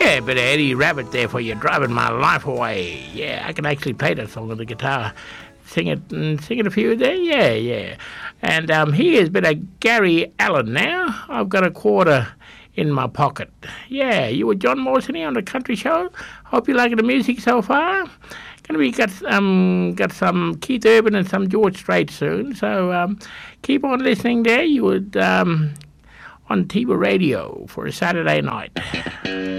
Yeah, a bit of Eddie Rabbit there for you, Driving My Life Away. Yeah, I can actually play that song on the guitar. Sing it a few there, yeah. And here's a bit of Gary Allen now. I've got a quarter in my pocket. Yeah, you were John Morrison here on the Country Show. Hope you're liking the music so far. Got some Keith Urban and some George Strait soon. So keep on listening there. You would on Tiba Radio for a Saturday night.